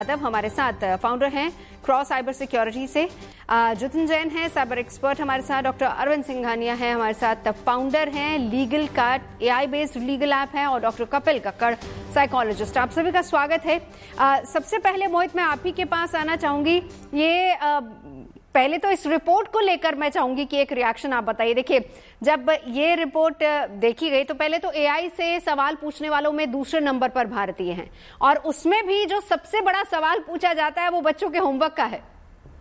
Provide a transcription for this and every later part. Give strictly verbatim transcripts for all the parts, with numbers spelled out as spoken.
अब हमारे साथ फाउंडर हैं क्रॉस साइबर सिक्योरिटी से जुतिन जैन है, साइबर एक्सपर्ट हमारे साथ। डॉक्टर अरविंद सिंघानिया है हमारे साथ, फाउंडर हैं लीगल का, एआई बेस्ड लीगल ऐप है। और डॉक्टर कपिल कक्कड़, साइकोलॉजिस्ट। आप सभी का स्वागत है। आ, सबसे पहले मोहित, मैं आप ही के पास आना चाहूंगी। ये आ, पहले तो इस रिपोर्ट को लेकर मैं चाहूंगी कि एक रिएक्शन आप बताइए। देखिए, जब ये रिपोर्ट देखी गई तो पहले तो एआई से सवाल पूछने वालों में दूसरे नंबर पर भारतीय हैं, और उसमें भी जो सबसे बड़ा सवाल पूछा जाता है वो बच्चों के होमवर्क का है।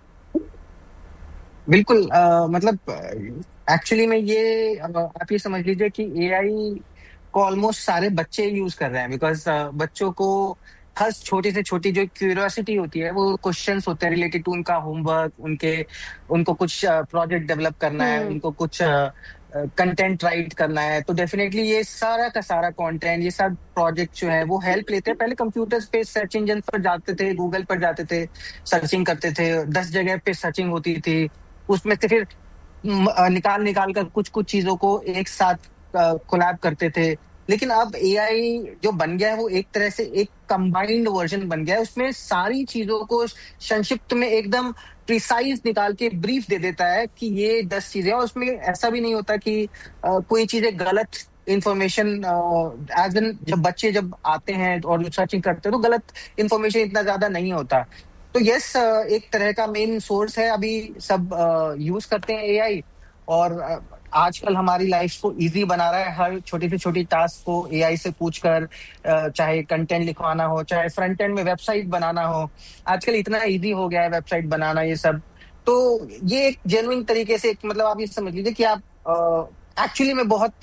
बिल्कुल, आ, मतलब एक्चुअली में ये आप ये समझ लीजिए कि एआई को ऑलमोस्ट सारे बच्चे यूज कर रहे हैं, बिकॉज बच्चों को हर छोटी से छोटी जो क्यूरियोसिटी होती है, वो क्वेश्चंस होते हैं रिलेटेड टू उनका होमवर्क, उनके उनको कुछ प्रोजेक्ट डेवलप करना है, उनको कुछ कंटेंट राइट करना है, तो डेफिनेटली ये सारा का सारा कंटेंट, ये सब प्रोजेक्ट जो है वो हेल्प लेते हैं। पहले कंप्यूटर पे सर्च इंजन पर जाते थे, गूगल पर जाते थे, सर्चिंग करते थे, दस जगह पे सर्चिंग होती थी, उसमें से फिर निकाल निकाल कर कुछ कुछ चीजों को एक साथ कोलैब करते थे। लेकिन अब एआई जो बन गया है वो एक तरह से एक कंबाइंड वर्जन बन गया है। उसमें सारी चीजों को संक्षिप्त में एकदम प्रिसाइज निकाल के ब्रीफ दे देता है कि ये दस चीजें, और उसमें ऐसा भी नहीं होता कि आ, कोई चीजें गलत इंफॉर्मेशन, एज एन जब बच्चे जब आते हैं और सर्चिंग करते हैं तो गलत इंफॉर्मेशन इतना ज्यादा नहीं होता। तो यस, एक तरह का मेन सोर्स है, अभी सब यूज करते हैं एआई, और आजकल हमारी लाइफ को इजी बना रहा है। हर छोटी से छोटी टास्क को एआई से पूछकर, चाहे कंटेंट लिखवाना हो, चाहे फ्रंट एंड में वेबसाइट बनाना हो, आजकल इतना इजी हो गया है वेबसाइट बनाना, ये सब। तो ये एक जेन्युइन तरीके से, मतलब आप ये समझ लीजिए कि आप एक्चुअली में बहुत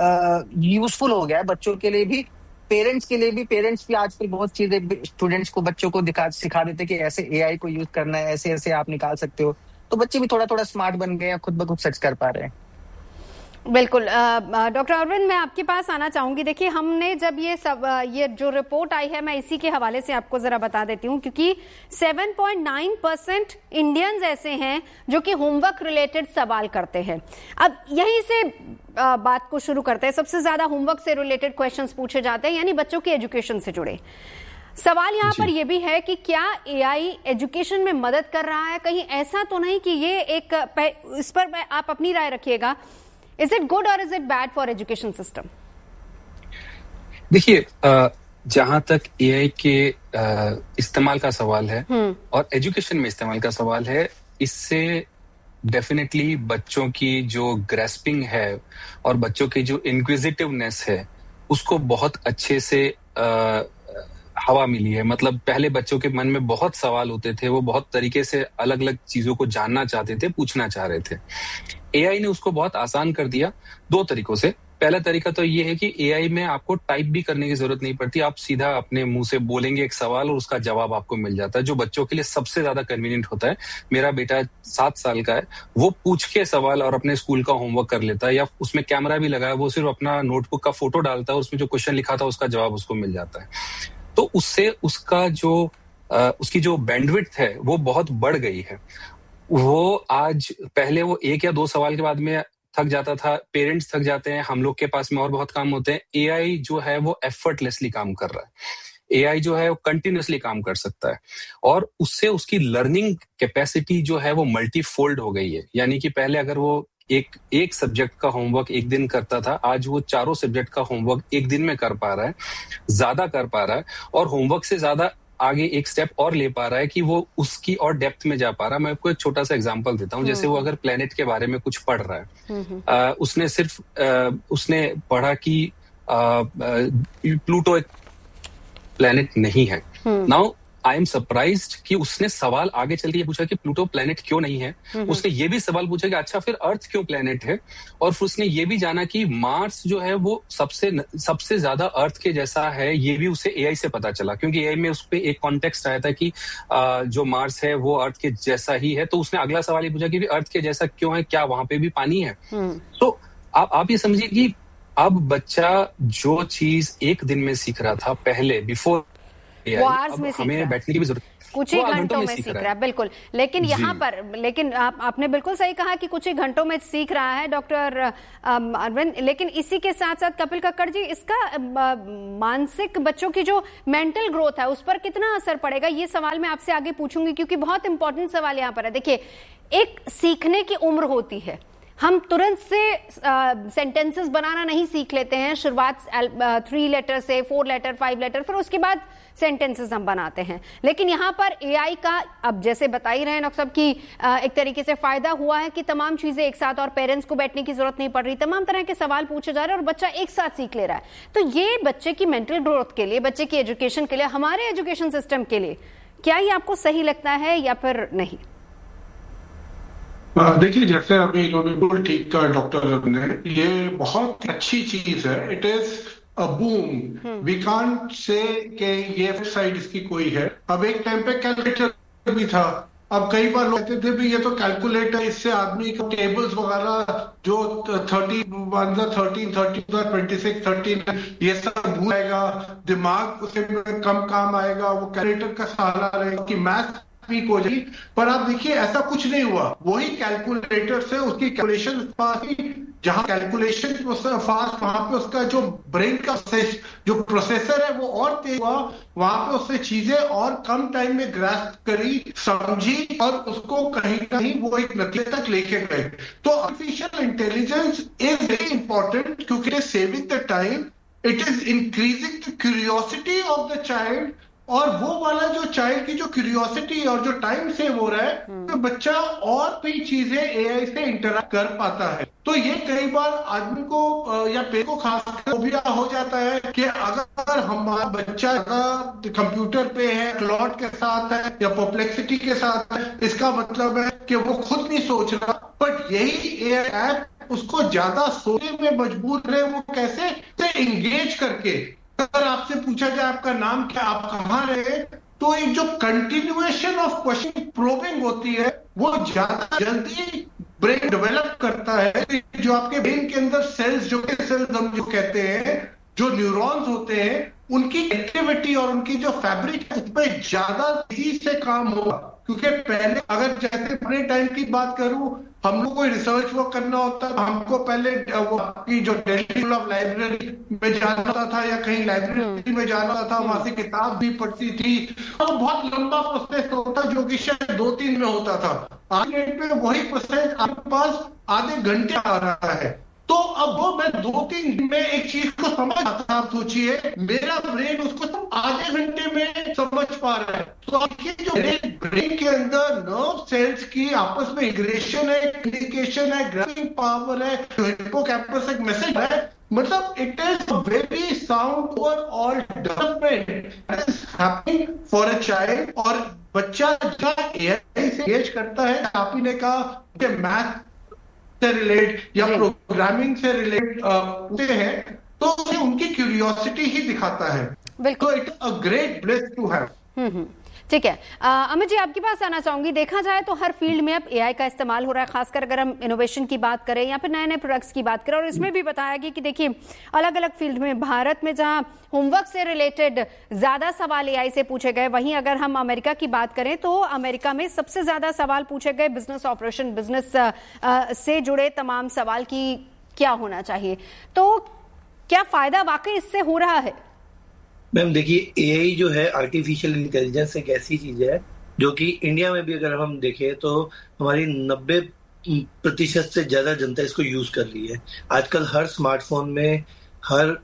यूजफुल हो गया है बच्चों के लिए भी, पेरेंट्स के लिए भी। पेरेंट्स भी आजकल बहुत चीजें स्टूडेंट्स को, बच्चों को दिखा सिखा देते कि ऐसे एआई को यूज करना है, ऐसे ऐसे आप निकाल सकते हो। तो बच्चे भी थोड़ा थोड़ा स्मार्ट बन गए हैं, खुद ब खुद सर्च कर पा रहे हैं। बिल्कुल। डॉक्टर अरविंद, मैं आपके पास आना चाहूंगी। देखिए, हमने जब ये सब ये जो रिपोर्ट आई है, मैं इसी के हवाले से आपको जरा बता देती हूँ, क्योंकि सात पॉइंट नौ परसेंट इंडियंस ऐसे हैं जो कि होमवर्क रिलेटेड सवाल करते हैं। अब यहीं से बात को शुरू करते हैं। सबसे ज्यादा होमवर्क से रिलेटेड क्वेश्चंस पूछे जाते हैं, यानी बच्चों के एजुकेशन से जुड़े सवाल। यहाँ पर यह भी है कि क्या एआई एजुकेशन में मदद कर रहा है? कहीं ऐसा तो नहीं कि ये एक, इस पर आप अपनी राय रखिएगा, इज इट गुड और is it bad for education system? देखिए, जहां तक एआई के इस्तेमाल का सवाल है और एजुकेशन में इस्तेमाल का सवाल है, इससे डेफिनेटली बच्चों की जो ग्रेस्पिंग है और बच्चों की जो इंक्विजिटिवनेस है, उसको बहुत अच्छे से आ, हवा मिली है। मतलब पहले बच्चों के मन में बहुत सवाल होते थे, वो बहुत तरीके से अलग अलग चीजों को जानना चाहते थे, पूछना चाह रहे थे। एआई ने उसको बहुत आसान कर दिया दो तरीकों से। पहला तरीका तो ये है कि एआई में आपको टाइप भी करने की जरूरत नहीं पड़ती, आप सीधा अपने मुंह से बोलेंगे एक सवाल और उसका जवाब आपको मिल जाता है, जो बच्चों के लिए सबसे ज्यादा कन्वीनियंट होता है। मेरा बेटा सात साल का है, वो पूछ के सवाल और अपने स्कूल का होमवर्क कर लेता है, या उसमें कैमरा भी लगा है, वो सिर्फ अपना नोटबुक का फोटो डालता है, उसमें जो क्वेश्चन लिखा था उसका जवाब उसको मिल जाता है। तो उससे उसका जो आ, उसकी जो बैंडविड्थ है वो बहुत बढ़ गई है। वो आज, पहले वो एक या दो सवाल के बाद में थक जाता था, पेरेंट्स थक जाते हैं, हम लोग के पास में और बहुत काम होते हैं। एआई जो है वो एफर्टलेसली काम कर रहा है। एआई जो है वो कंटिन्यूअसली काम कर सकता है, और उससे उसकी लर्निंग कैपेसिटी जो है वो मल्टीफोल्ड हो गई है। यानी कि पहले अगर वो एक एक सब्जेक्ट का होमवर्क एक दिन करता था, आज वो चारों सब्जेक्ट का होमवर्क एक दिन में कर पा रहा है, ज्यादा कर पा रहा है, और होमवर्क से ज्यादा आगे एक स्टेप और ले पा रहा है कि वो उसकी और डेप्थ में जा पा रहा है। मैं आपको एक छोटा सा एग्जांपल देता हूँ। जैसे वो अगर प्लेनेट के बारे में कुछ पढ़ रहा है, आ, उसने सिर्फ आ, उसने पढ़ा कि प्लूटो एक प्लेनेट नहीं है। नाउ आई एम सरप्राइज्ड कि उसने सवाल आगे चल के ये पूछा कि प्लूटो प्लेनेट क्यों नहीं है। उसने ये भी सवाल पूछा कि अच्छा फिर अर्थ क्यों प्लेनेट है, और फिर उसने ये भी जाना कि मार्स जो है वो सबसे सबसे ज्यादा अर्थ के जैसा है। ये भी उसे एआई से पता चला, क्योंकि एआई में उस पर एक कॉन्टेक्स्ट आया था कि आ, जो मार्स है वो अर्थ के जैसा ही है। तो उसने अगला सवाल ये पूछा कि अर्थ के जैसा क्यों है, क्या वहां पे भी पानी है। तो आप आप ये समझिए कि अब बच्चा जो चीज एक दिन में सीख रहा था पहले, बिफोर वो आवर्स में सीख रहा है, बैठने की भी जरूरत कुछ ही घंटों में सीख रहा है। बिल्कुल, लेकिन यहाँ पर लेकिन आप, आपने बिल्कुल सही कहा कि कुछ ही घंटों में सीख रहा है डॉक्टर अरविंद, लेकिन इसी के साथ साथ कपिल कक्कड़ जी, इसका मानसिक बच्चों की जो मेंटल ग्रोथ है उस पर कितना असर पड़ेगा, ये सवाल मैं आपसे आगे पूछूंगी, क्योंकि बहुत इंपॉर्टेंट सवाल यहाँ पर है। देखिए, एक सीखने की उम्र होती है, हम तुरंत से सेंटेंसेस बनाना नहीं सीख लेते हैं, शुरुआत थ्री लेटर से, फोर लेटर, फाइव लेटर, फिर उसके बाद सेंटेंसेस हम बनाते हैं। लेकिन यहाँ पर एआई का, अब जैसे बता ही रहे हैं डॉक्टर साहब की, एक तरीके से फायदा हुआ है कि तमाम चीजें एक साथ, और पेरेंट्स को बैठने की जरूरत नहीं पड़ रही, तमाम तरह के सवाल पूछे जा रहे हैं और बच्चा एक साथ सीख ले रहा है। तो ये बच्चे की मेंटल ग्रोथ के लिए, बच्चे की एजुकेशन के लिए, हमारे एजुकेशन सिस्टम के लिए, क्या ये आपको सही लगता है या फिर नहीं? देखिए, जैसे अभी इन्होंने बिल्कुल ठीक कहा डॉक्टर ने, ये बहुत अच्छी चीज है। It is a boom, we can't say कि ये साइड इसकी कोई है। अब एक टाइम पे कैलकुलेटर भी था, अब कई बार लोग कहते थे भी ये तो कैलकुलेटर, इससे आदमी को टेबल्स वगैरह जो thirty one thirteen thirty twenty six thirteen ये सब भूल जाएगा, दिमाग उसे कम काम आएगा, वो कैलकुलेटर का सहारा रहेगा कि मैथ वीक हो जाएगी। पर आप देखिए, ऐसा कुछ नहीं हुआ। वही कैलकुलेटर से उसकी कैलकुलेशन फास्ट, जहां कैलकुलेशन फास्ट, वहां पे उसका जो ब्रेन का जो प्रोसेसर है वो और तेज हुआ, वहां पे उससे चीजें और कम टाइम में ग्रास्प करी, समझी, और उसको कहीं कहीं वो एक नतीजे तक लेके गए। तो artificial intelligence is very important, क्योंकि it is saving the time, it is increasing the curiosity of the child, और वो वाला जो चाइल्ड की जो क्यूरियोसिटी और जो टाइम सेव हो रहा है, तो बच्चा और कई चीजें एआई से इंटरेक्ट कर पाता है। तो ये कई बार आदमी को या पेरेंट्स को खासकर भी हो जाता है कि अगर हमारा बच्चा कंप्यूटर पे है, क्लॉड के साथ है या परप्लेक्सिटी के साथ है, इसका मतलब है कि वो खुद नहीं सोच रहा। बट यही एआई ऐप उसको ज्यादा सोचने में मजबूर है। वो कैसे एंगेज करके, अगर आपसे पूछा जाए आपका नाम क्या, आप कहाँ रहे, तो एक जो कंटिन्यूएशन ऑफ क्वेश्चन प्रोबिंग होती है, वो ज्यादा जल्दी ब्रेन डेवलप करता है। जो आपके ब्रेन के अंदर सेल्स, जो के सेल्स हम जो कहते हैं, जो न्यूरॉन्स होते हैं, उनकी एक्टिविटी और उनकी जो फैब्रिक है, उस पर ज्यादा तेजी से काम होगा। क्योंकि पहले, अगर जैसे अपने टाइम की बात करूं, हम लोग कोई रिसर्च वर्क करना होता है, हमको पहले वो आपकी जो दिल्ली ऑफ लाइब्रेरी में जाना होता था या कहीं लाइब्रेरी में जाना होता था, वहां से किताब भी पढ़ती थी, और बहुत लंबा प्रोसेस होता जो कि शायद दो तीन में होता था। आज डेट में वही प्रोसेस आपके पास आधे घंटे आ रहा है। तो अब वो मैं दो तीन दिन में एक चीज को समझ आता, आप सोचिए मेरा ब्रेन उसको तो आधे घंटे में समझ पा रहा है। तो ये जो ब्रेन के अंदर नर्व सेल्स की आपस में इंटीग्रेशन है, कम्युनिकेशन है, ग्रास्पिंग पावर है, हिप्पोकैम्पस एक मैसेज है, मतलब it is a very sound overall development is happening for a child. और बच्चा जब एआई से एंगेज करता है, आप ही ने कहा कि मैथ से रिलेट या प्रोग्रामिंग से रिलेट होते हैं, तो उनकी क्यूरियोसिटी ही दिखाता है। बिल्कुल, it a great bless to have. ठीक है, अमित जी आपके पास आना चाहूंगी। देखा जाए तो हर फील्ड में अब एआई का इस्तेमाल हो रहा है, खासकर अगर हम इनोवेशन की बात करें या फिर नए नए प्रोडक्ट्स की बात करें। और इसमें भी बताया गया कि देखिए, अलग अलग फील्ड में, भारत में जहां होमवर्क से रिलेटेड ज्यादा सवाल एआई से पूछे गए, वहीं अगर हम अमेरिका की बात करें तो अमेरिका में सबसे ज्यादा सवाल पूछे गए बिजनेस ऑपरेशन, बिजनेस से जुड़े तमाम सवाल की क्या होना चाहिए। तो क्या फायदा वाकई इससे हो रहा है? मैम देखिए, एआई जो है, आर्टिफिशियल इंटेलिजेंस एक ऐसी चीज है जो कि इंडिया में भी अगर हम देखें तो हमारी नब्बे प्रतिशत से ज्यादा जनता इसको यूज कर रही है। आजकल हर स्मार्टफोन में, हर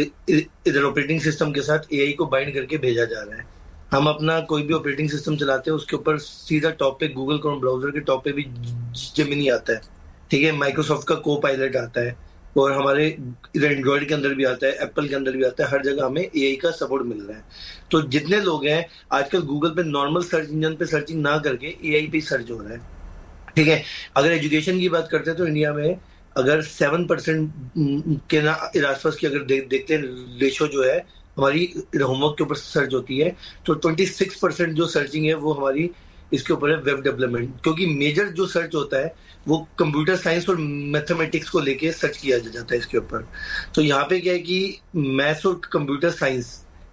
इधर ऑपरेटिंग सिस्टम के साथ एआई को बाइंड करके भेजा जा रहा है। हम अपना कोई भी ऑपरेटिंग सिस्टम चलाते हैं, उसके ऊपर सीधा टॉप पे गूगल क्रोम ब्राउजर के टॉप पे भी जेमिनी आता है, ठीक है, माइक्रोसॉफ्ट का को पायलट आता है, और हमारे इधर एंड्रॉइड के अंदर भी आता है, एप्पल के अंदर भी आता है। हर जगह हमें एआई का सपोर्ट मिल रहा है। तो जितने लोग हैं आजकल गूगल पे नॉर्मल सर्च इंजन पे सर्चिंग ना करके एआई पे सर्च हो रहा है, ठीक है। अगर एजुकेशन की बात करते हैं तो इंडिया में अगर सेवन परसेंट के ना आसपास की अगर दे, देखते हैं रेशो जो है हमारी होमवर्क के ऊपर सर्च होती है, तो ट्वेंटी सिक्स परसेंट जो सर्चिंग है वो हमारी इसके ऊपर है वेब डेवलपमेंट। क्योंकि मेजर जो सर्च होता है वो कंप्यूटर साइंस और मैथमेटिक्स को लेके सर्च किया जाता है इसके ऊपर। तो यहाँ पे क्या है कि मैथ्स और कंप्यूटर साइंस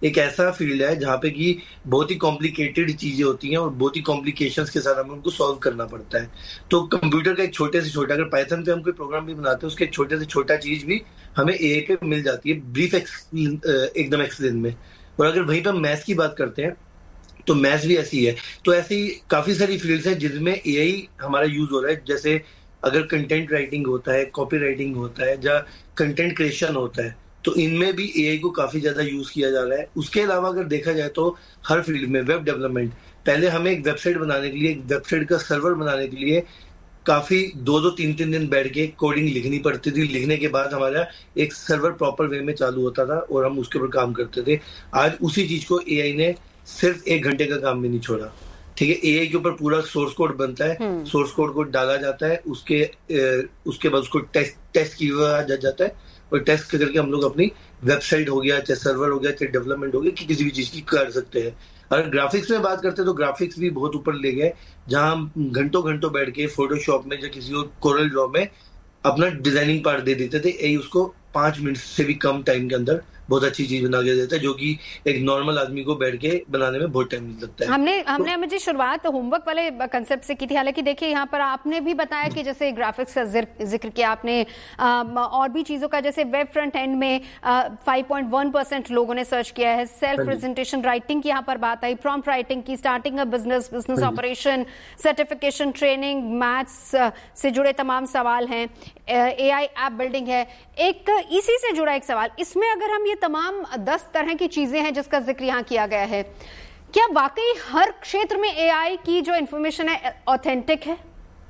एक ऐसा फील्ड है जहाँ पे कि बहुत ही कॉम्प्लिकेटेड चीजें होती हैं और बहुत ही कॉम्प्लिकेशंस के साथ हमें उनको सॉल्व करना पड़ता है। तो कंप्यूटर का एक छोटे से छोटा, अगर पाइथन पे हम कोई प्रोग्राम भी बनाते हैं, उसके एक छोटे से छोटा चीज भी हमें एआई पे मिल जाती है ब्रीफ एकदम एक्सप्लेन में। और अगर वहीं पर मैथ्स की बात करते हैं तो मैथ्स भी ऐसी है। तो ऐसी काफी सारी फील्ड्स हैं जिसमें एआई हमारा यूज हो रहा है। जैसे अगर कंटेंट राइटिंग होता है, कॉपी राइटिंग होता है, या कंटेंट क्रिएशन होता है, तो इनमें भी एआई को काफी ज्यादा यूज किया जा रहा है। उसके अलावा अगर देखा जाए तो हर फील्ड में वेब डेवलपमेंट, पहले हमें एक वेबसाइट बनाने के लिए, एक वेबसाइट का सर्वर बनाने के लिए काफी दो दो तीन तीन दिन बैठ के कोडिंग लिखनी पड़ती थी। लिखने के बाद हमारा एक सर्वर प्रॉपर वे में चालू होता था और हम उसके ऊपर काम करते थे। आज उसी चीज को एआई ने सिर्फ एक घंटे का काम भी नहीं छोड़ा। ठीक है, एआई के ऊपर पूरा सोर्स कोड बनता है, सोर्स कोड को डाला जाता है, उसके ए, उसके बाद उसको टेस्ट टेस्ट किया जा जाता है और टेस्ट करके हम लोग अपनी वेबसाइट हो गया, चाहे सर्वर हो गया, चाहे डेवलपमेंट हो गया, कि किसी भी चीज की कर सकते हैं। अगर ग्राफिक्स में बात करते हैं तो ग्राफिक्स भी बहुत ऊपर ले गए, जहां हम घंटों घंटों बैठ के फोटोशॉप में या किसी और कोरल ड्रॉ में अपना डिजाइनिंग पार्ट दे देते थे। यही उसको पांच मिनट से भी कम टाइम के अंदर बहुत अच्छी चीज बना के देता है, जो कि एक नॉर्मल आदमी को बैठ के बनाने में बहुत टाइम लगता है। हमने हमने हमें जी शुरुआत होमवर्क वाले कंसेप्ट से की थी। हालांकि देखिए यहाँ पर आपने भी बताया कि जैसे ग्राफिक्स का जिक्र किया आपने, और भी चीजों का, जैसे वेब फ्रंट एंड में फाइव पॉइंट वन परसेंट लोगों ने सर्च किया है। सेल्फ प्रेजेंटेशन राइटिंग की यहाँ पर बात आई, प्रॉम्प्ट राइटिंग की, starting a business, business operation, certification, training, maths से जुड़े तमाम सवाल हैं, एआई ऐप बिल्डिंग है। एक इसी से जुड़ा एक सवाल, इसमें अगर हम ये तमाम दस तरह की चीजें हैं जिसका जिक्र यहाँ किया गया है, क्या वाकई हर क्षेत्र में एआई की जो इंफॉर्मेशन है ऑथेंटिक है?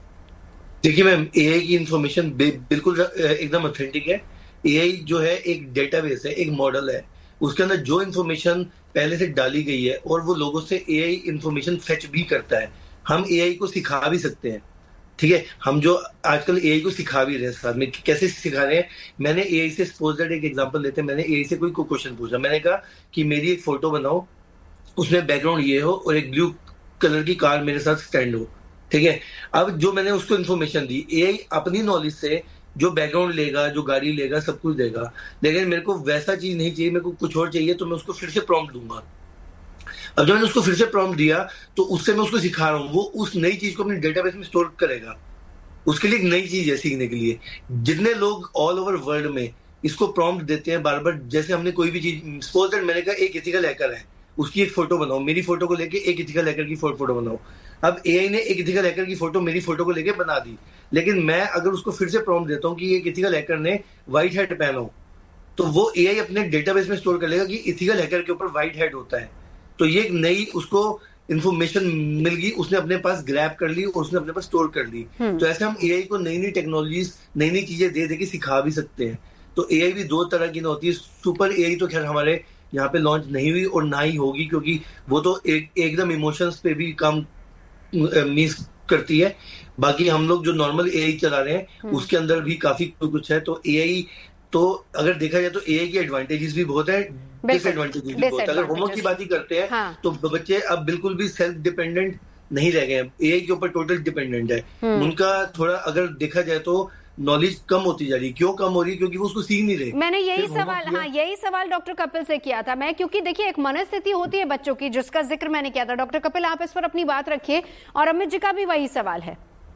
देखिए मैम, एआई की इंफॉर्मेशन बिल्कुल एकदम ऑथेंटिक है। एआई जो है एक डेटाबेस है, एक मॉडल है, उसके अंदर जो इंफॉर्मेशन पहले से डाली गई है और वो लोगों से एआई इंफॉर्मेशन फेच भी करता है। हम एआई को सिखा भी सकते हैं। ठीक है, हम जो आजकल एआई को सिखा भी रहे हैं, साथ में कैसे सिखा रहे हैं। मैंने एआई से सपोज दैट एक एग्जांपल लेते हैं, मैंने एआई से कोई क्वेश्चन पूछा, मैंने कहा कि मेरी एक फोटो बनाओ, उसमें बैकग्राउंड ये हो और एक ब्लू कलर की कार मेरे साथ स्टैंड हो। ठीक है, अब जो मैंने उसको इन्फॉर्मेशन दी, एआई अपनी नॉलेज से जो बैकग्राउंड लेगा, जो गाड़ी लेगा, सब कुछ देगा, लेकिन मेरे को वैसा चीज नहीं चाहिए, मेरे को कुछ और चाहिए, तो मैं उसको फिर से प्रॉम्प्ट दूंगा। अब जब मैंने उसको फिर से प्रॉम्प्ट दिया तो उससे मैं उसको सिखा रहा हूँ, वो उस नई चीज को अपने डेटाबेस में स्टोर करेगा। उसके लिए एक नई चीज है सीखने के लिए। जितने लोग ऑल ओवर वर्ल्ड में इसको प्रॉम्प्ट देते हैं बार बार, जैसे हमने कोई भी चीज, सपोज दैट मैंने कहा एक इथिकल हैकर है, उसकी एक फोटो बनाओ, मेरी फोटो को लेके एक इथिकल हैकर की फोटो बनाओ। अब एआई ने एक इथिकल हैकर की फोटो मेरी फोटो को लेके बना दी, लेकिन मैं अगर उसको फिर से प्रॉम्प्ट देता हूँ कि एक इथिकल हैकर ने व्हाइट हैट पहना हो, तो वो एआई अपने डेटाबेस में स्टोर कर लेगा कि इथिकल हैकर के ऊपर व्हाइट हैट होता है। तो ये एक नई उसको इन्फॉर्मेशन मिल गई, उसने अपने पास ग्रैब कर ली और उसने अपने पास स्टोर कर ली। तो ऐसे हम एआई को नई नई टेक्नोलॉजीज, नई नई चीजें दे दे के सिखा भी सकते हैं। तो एआई भी दो तरह की ना होती है। सुपर एआई तो खैर हमारे यहाँ पे लॉन्च नहीं हुई और ना ही होगी, क्योंकि वो तो एक एकदम इमोशंस पे भी काम मिस करती है। बाकी हम लोग जो नॉर्मल एआई चला रहे हैं उसके अंदर भी काफी कुछ है। तो एआई तो अगर देखा जाए तो एआई की एडवांटेजेस भी बहुत है, डिसएडवांटेजेस भी बहुत है। अगर होमवर्क की बात ही करते हैं हाँ। तो बच्चे अब बिल्कुल भी सेल्फ डिपेंडेंट नहीं रह गए हैं, एआई के ऊपर टोटल डिपेंडेंट है। उनका थोड़ा अगर देखा जाए तो नॉलेज कम होती जा रही है। क्यों कम हो रही है? क्योंकि वो उसको सीख नहीं रहे। मैंने यही सवाल हाँ यही सवाल डॉक्टर कपिल से किया था मैं, क्योंकि देखिए एक मनस्थिति होती है बच्चों की जिसका जिक्र मैंने किया था। डॉक्टर कपिल आप इस पर अपनी बात रखिए, और अमित जी का भी वही सवाल है।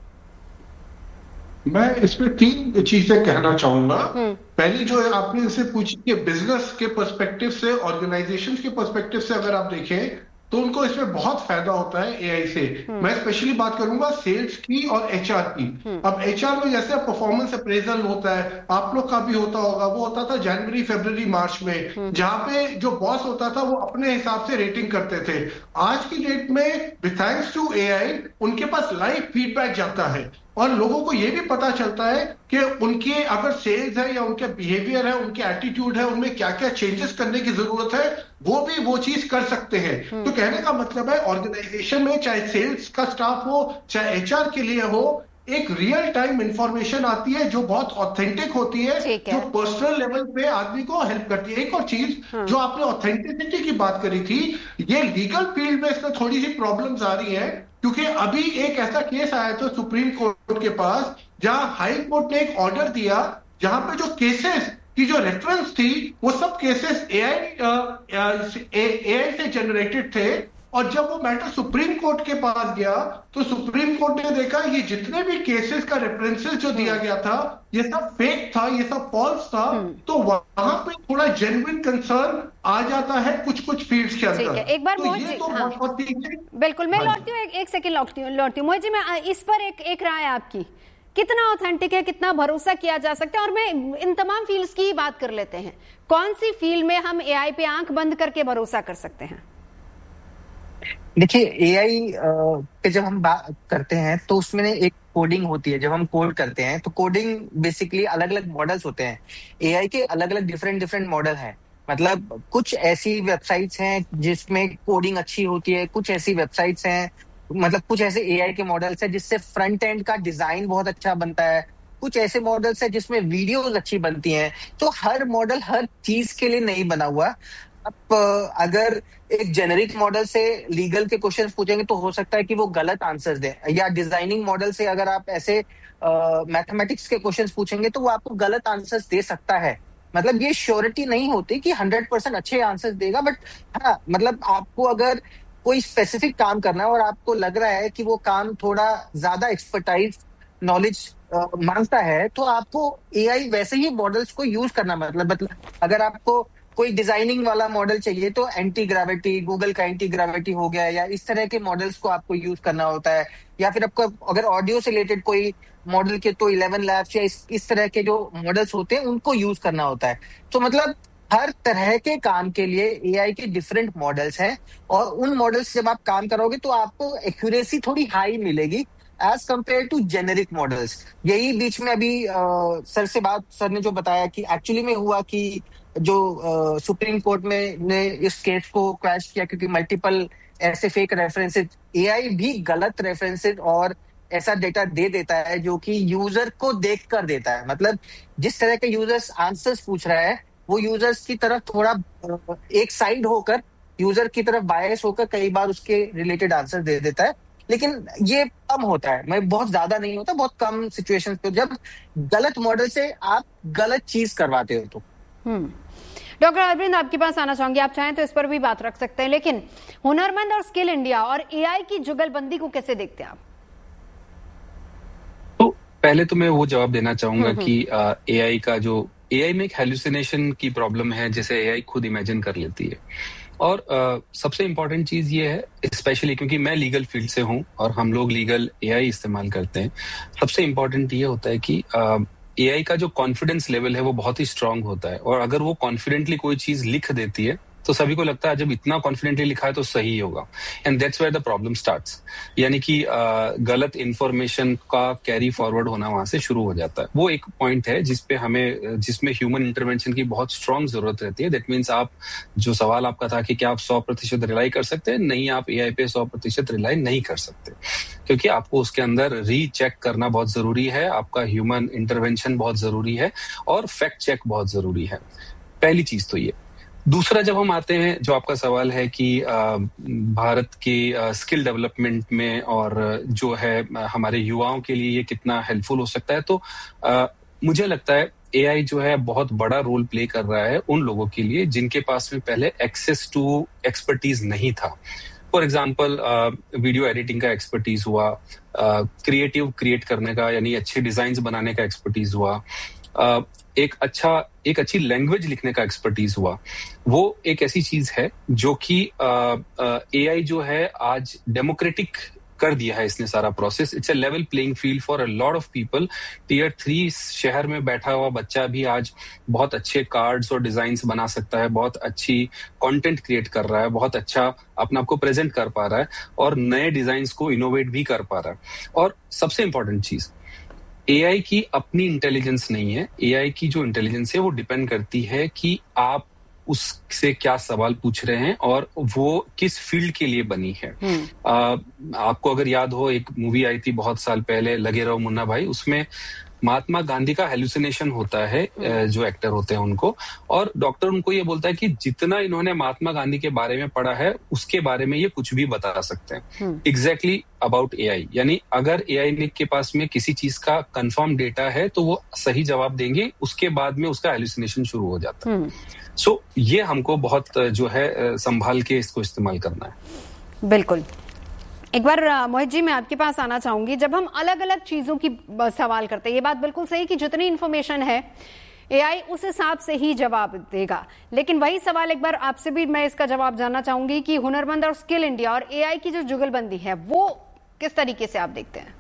मैं इसमें तीन चीजें कहना चाहूंगा। पहली जो है आपने इनसे पूछी कि बिजनेस के पर्सपेक्टिव से, ऑर्गेनाइजेशन के पर्सपेक्टिव से अगर आप देखें तो उनको इसमें बहुत फायदा होता है एआई से। मैं स्पेशली बात करूंगा सेल्स की और एचआर की। अब एचआर में जैसे परफॉर्मेंस अप्रेजल होता है, आप लोग का भी होता होगा, वो होता था जनवरी फरवरी मार्च में, जहां पे जो बॉस होता था वो अपने हिसाब से रेटिंग करते थे। आज की डेट में थैंक्स टू एआई उनके पास लाइव फीडबैक जाता है और लोगों को ये भी पता चलता है कि उनके अगर सेल्स है या उनके बिहेवियर है, उनके एटीट्यूड है, उनमें क्या क्या चेंजेस करने की जरूरत है, वो भी वो चीज कर सकते हैं। तो कहने का मतलब है ऑर्गेनाइजेशन में चाहे सेल्स का स्टाफ हो चाहे एचआर के लिए हो, एक रियल टाइम इंफॉर्मेशन आती है जो बहुत ऑथेंटिक होती है, जो पर्सनल लेवल पे आदमी को हेल्प करती है। एक और चीज हाँ। जो आपने ऑथेंटिसिटी की बात करी थी, ये लीगल फील्ड में इसमें थोड़ी सी प्रॉब्लम्स आ रही है, क्योंकि अभी एक ऐसा केस आया था सुप्रीम कोर्ट के पास जहां हाई कोर्ट ने एक ऑर्डर दिया जहां पे जो केसेस कि जो रेफरेंस थी वो सब केसेस एआई एआई से जनरेटेड थे। और जब वो मैटर सुप्रीम कोर्ट के पास गया तो सुप्रीम कोर्ट ने देखा ये जितने भी केसेस का रेफरेंसेस जो दिया गया था ये सब फेक था, ये सब फॉल्स था। तो वहां पे थोड़ा जेन्युइन कंसर्न आ जाता है कुछ कुछ फील्ड्स के अंदर। एक बार तो ये तो हाँ, बहुत बिल्कुल मैं लौटती हूँ, एक, एक सेकेंड लौटती हूँ लौटती हूँ मोहित जी, मैं इस पर एक एक राय आपकी, कितना ऑथेंटिक है, कितना भरोसा किया जा सकता है? और मैं इन तमाम फील्ड्स की बात कर लेते हैं, कौन सी फील्ड में हम एआई पे आंख बंद करके भरोसा कर सकते हैं? देखिए, एआई पे जब हम बात करते हैं तो उसमें एक कोडिंग होती है। जब हम कोड करते हैं तो कोडिंग बेसिकली अलग अलग मॉडल्स होते हैं। एआई के अलग अलग डिफरेंट डिफरेंट मॉडल हैं। मतलब कुछ ऐसी वेबसाइट्स हैं जिसमें कोडिंग अच्छी होती है, कुछ ऐसी वेबसाइट्स हैं, मतलब कुछ ऐसे एआई के मॉडल्स हैं जिससे फ्रंट एंड का डिजाइन बहुत अच्छा बनता है, कुछ ऐसे मॉडल्स हैं जिसमें वीडियोस अच्छी बनती हैं। तो हर मॉडल हर चीज के लिए नहीं बना हुआ। आप अगर एक जेनेरिक मॉडल से लीगल के क्वेश्चंस पूछेंगे तो हो सकता है कि वो गलत आंसर्स दे, या डिजाइनिंग मॉडल से अगर आप ऐसे मैथमेटिक्स के क्वेश्चंस पूछेंगे तो वो आपको गलत आंसर्स दे सकता है। मतलब ये श्योरिटी नहीं होती कि हंड्रेड परसेंट अच्छे आंसर्स देगा, बट हाँ, मतलब आपको अगर कोई स्पेसिफिक काम करना है और आपको लग रहा है कि वो काम थोड़ा ज्यादा एक्सपर्टाइज नॉलेज मांगता है तो आपको एआई वैसे ही मॉडल्स को यूज करना, मतलब मतलब अगर आपको कोई डिजाइनिंग वाला मॉडल चाहिए तो एंटी ग्रेविटी, गूगल का एंटी ग्रेविटी हो गया, या इस तरह के मॉडल्स को आपको यूज करना होता है। या फिर आपको अगर ऑडियो से रिलेटेड कोई मॉडल के तो इलेवन लैब्स या इस, इस तरह के जो मॉडल्स होते हैं उनको यूज करना होता है। तो मतलब हर तरह के काम के लिए एआई के डिफरेंट मॉडल्स हैं, और उन मॉडल्स जब आप काम करोगे तो आपको एक्यूरेसी थोड़ी हाई मिलेगी as compare to generic models. यही बीच में अभी आ, सर से बात सर ने जो बताया कि एक्चुअली में हुआ कि जो सुप्रीम कोर्ट में ने इस केस को क्रैश किया क्योंकि मल्टीपल ऐसे फेक रेफरेंसेस, एआई भी गलत रेफरेंसेस और ऐसा डेटा दे देता है जो कि यूजर को देख कर देता है। मतलब जिस तरह के यूजर्स आंसर्स पूछ रहा है वो यूजर्स की तरफ थोड़ा एक साइड होकर, यूजर की तरफ बायस होकर कई बार उसके रिलेटेड आंसर दे देता है। लेकिन ये कम होता है, मैं बहुत ज्यादा नहीं होता, बहुत कम सिचुएशंस पे जब गलत मॉडल से आप गलत चीज करवाते हो तो। हम्म डॉक्टर अरविंद, आपके पास आना चाहूंगी, आप चाहें तो इस पर भी बात रख सकते हैं, लेकिन हुनरमंद और स्किल इंडिया और एआई की जुगलबंदी को कैसे देखते हैं आप? तो पहले तो मैं वो जवाब देना चाहूंगा कि एआई का जो एआई में एक हेलुसिनेशन की प्रॉब्लम है, जैसे एआई खुद इमेजिन कर लेती है। और uh, सबसे इम्पोर्टेंट चीज ये है, स्पेशली क्योंकि मैं लीगल फील्ड से हूं और हम लोग लीगल एआई इस्तेमाल करते हैं, सबसे इम्पोर्टेंट ये होता है कि uh, एआई का जो कॉन्फिडेंस लेवल है वो बहुत ही स्ट्रांग होता है। और अगर वो कॉन्फिडेंटली कोई चीज लिख देती है तो सभी को लगता है जब इतना कॉन्फिडेंटली लिखा है तो सही होगा, and that's where the problem starts. यानी कि गलत इंफॉर्मेशन का कैरी फॉरवर्ड होना वहां से शुरू हो जाता है। वो एक पॉइंट है जिसपे हमें जिसमें ह्यूमन इंटरवेंशन की बहुत स्ट्रांग जरूरत रहती है। दैट मीन्स आप जो सवाल आपका था कि क्या आप सौ प्रतिशत रिलाई कर सकते हैं, नहीं, आप एआई पे सौ प्रतिशत रिलाई नहीं कर सकते, क्योंकि आपको उसके अंदर रीचेक करना बहुत जरूरी है, आपका ह्यूमन इंटरवेंशन बहुत जरूरी है और फैक्ट चेक बहुत जरूरी है। पहली चीज तो ये। दूसरा, जब हम आते हैं, जो आपका सवाल है कि भारत के स्किल डेवलपमेंट में और जो है हमारे युवाओं के लिए ये कितना हेल्पफुल हो सकता है, तो आ, मुझे लगता है एआई जो है बहुत बड़ा रोल प्ले कर रहा है उन लोगों के लिए जिनके पास में पहले एक्सेस टू एक्सपर्टीज नहीं था। फॉर एग्जाम्पल, वीडियो एडिटिंग का एक्सपर्टीज हुआ, क्रिएटिव क्रिएट करने का यानी अच्छे डिजाइन बनाने का एक्सपर्टीज हुआ, uh, एक अच्छा एक अच्छी लैंग्वेज लिखने का एक्सपर्टीज हुआ। वो एक ऐसी चीज है जो कि एआई जो है आज डेमोक्रेटिक कर दिया है इसने सारा process. It's a level playing field for a lot of people. Tier three शहर में बैठा हुआ बच्चा भी आज बहुत अच्छे कार्ड्स और डिजाइन्स बना सकता है, बहुत अच्छी कंटेंट क्रिएट कर रहा है, बहुत अच्छा अपने आप को प्रेजेंट कर पा रहा है और नए डिजाइन्स को इनोवेट भी कर पा रहा है। और सबसे इंपॉर्टेंट चीज, एआई की अपनी इंटेलिजेंस नहीं है। एआई की जो इंटेलिजेंस है वो डिपेंड करती है कि आप उससे क्या सवाल पूछ रहे हैं और वो किस फील्ड के लिए बनी है। आ, आपको अगर याद हो, एक मूवी आई थी बहुत साल पहले, लगे रहो मुन्ना भाई, उसमें महात्मा गांधी का हेलुसिनेशन होता है जो एक्टर होते हैं उनको, और डॉक्टर उनको ये बोलता है कि जितना इन्होंने महात्मा गांधी के बारे में पढ़ा है उसके बारे में ये कुछ भी बता सकते हैं एग्जैक्टली अबाउट एआई। यानी अगर एआई के पास में किसी चीज का कंफर्म डेटा है तो वो सही जवाब देंगे, उसके बाद में उसका हेलुसिनेशन शुरू हो जाता है। सो so, ये हमको बहुत जो है संभाल के इसको इस्तेमाल करना है। बिल्कुल। एक बार मोहित जी मैं आपके पास आना चाहूंगी, जब हम अलग अलग चीजों की सवाल करते हैं, ये बात बिल्कुल सही कि जितनी इंफॉर्मेशन है एआई उस हिसाब से ही जवाब देगा, लेकिन वही सवाल एक बार आपसे भी मैं इसका जवाब जानना चाहूंगी कि हुनरमंद और स्किल इंडिया और एआई की जो जुगलबंदी है वो किस तरीके से आप देखते हैं?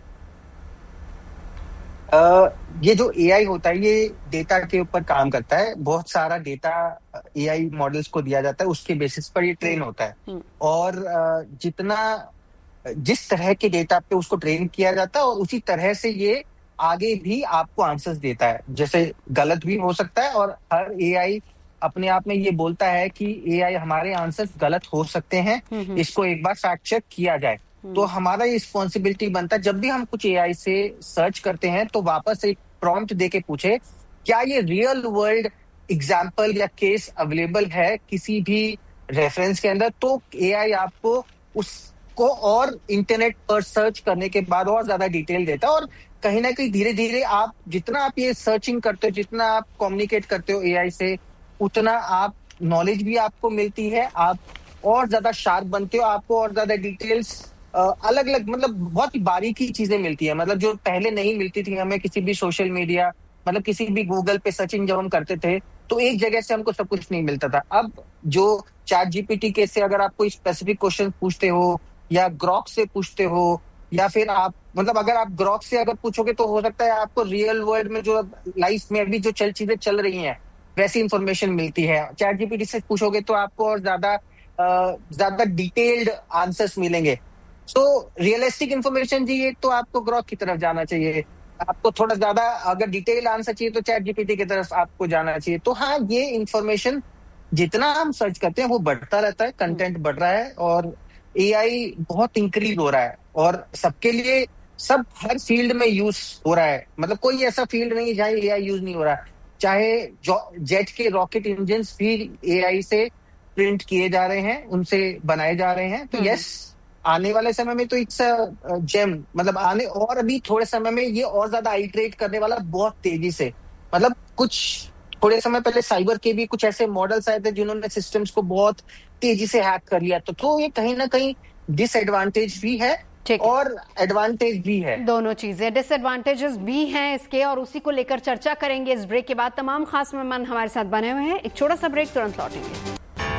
Uh, ये जो एआई होता है ये डेटा के ऊपर काम करता है। बहुत सारा डेटा एआई मॉडल्स को दिया जाता है, उसके बेसिस पर ये ट्रेन होता है, और uh, जितना जिस तरह के डेटा पे उसको ट्रेन किया जाता है और उसी तरह से ये आगे भी आपको आंसर्स देता है। जैसे गलत भी हो सकता है, और हर एआई अपने आप में ये बोलता है कि एआई हमारे आंसर्स गलत हो सकते हैं, इसको एक बार फैक्ट चेक किया जाए। तो हमारा ये रिस्पॉन्सिबिलिटी बनता है जब भी हम कुछ एआई से सर्च करते हैं तो वापस एक प्रॉम्प्ट देके पूछे क्या ये रियल वर्ल्ड एग्जाम्पल या केस अवेलेबल है किसी भी रेफरेंस के अंदर। तो एआई आपको उसको और इंटरनेट पर सर्च करने के बाद और ज्यादा डिटेल देता है, और कहीं ना कहीं धीरे धीरे आप जितना आप ये सर्चिंग करते हो, जितना आप कम्युनिकेट करते हो एआई से, उतना आप नॉलेज भी आपको मिलती है, आप और ज्यादा शार्प बनते हो, आपको और ज्यादा डिटेल्स अलग अलग मतलब बहुत ही बारीकी चीजें मिलती है, मतलब जो पहले नहीं मिलती थी हमें किसी भी सोशल मीडिया मतलब किसी भी गूगल पे सर्चिंग जब हम करते थे तो एक जगह से हमको सब कुछ नहीं मिलता था। अब जो चैट जीपीटी के से अगर आप कोई स्पेसिफिक क्वेश्चन पूछते हो या ग्रॉक से पूछते हो, या फिर आप मतलब अगर आप ग्रॉक से अगर पूछोगे तो हो सकता है आपको रियल वर्ल्ड में जो लाइफ में अभी जो चल चीजें चल रही हैं वैसी इंफॉर्मेशन मिलती है। चैट जीपीटी से पूछोगे तो आपको और ज्यादा ज्यादा डिटेल्ड आंसर्स मिलेंगे। सो रियलिस्टिक इन्फॉर्मेशन चाहिए तो आपको ग्रॉक की तरफ जाना चाहिए, आपको थोड़ा ज्यादा अगर डिटेल आंसर चाहिए तो चैट जीपीटी की तरफ आपको जाना चाहिए। तो हाँ, ये इंफॉर्मेशन जितना हम सर्च करते हैं वो बढ़ता रहता है, कंटेंट बढ़ रहा है और एआई बहुत इंक्रीज हो रहा है और सबके लिए सब हर फील्ड में यूज हो रहा है। मतलब कोई ऐसा फील्ड नहीं जहाँ एआई यूज नहीं हो रहा। चाहे जेट के रॉकेट इंजन भी एआई से प्रिंट किए जा रहे हैं, उनसे बनाए जा रहे हैं। तो यस, आने वाले समय में तो इट्स जेम, मतलब आने और अभी थोड़े समय में ये और ज्यादा आइटरेट करने वाला बहुत तेजी से। मतलब कुछ थोड़े समय पहले साइबर के भी कुछ ऐसे मॉडल्स आए थे जिन्होंने सिस्टम्स को बहुत तेजी से हैक कर लिया। तो, तो ये कहीं ना कहीं डिसएडवांटेज भी है और एडवांटेज भी है, दोनों चीजें। डिसएडवांटेजेस भी हैं इसके और उसी को लेकर चर्चा करेंगे इस ब्रेक के बाद। तमाम खास मेहमान हमारे साथ बने हुए हैं। एक छोटा सा ब्रेक, तुरंत लौटेंगे।